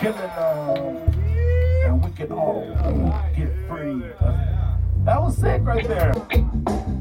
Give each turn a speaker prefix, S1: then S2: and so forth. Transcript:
S1: killing and we can all get free. That was sick right there.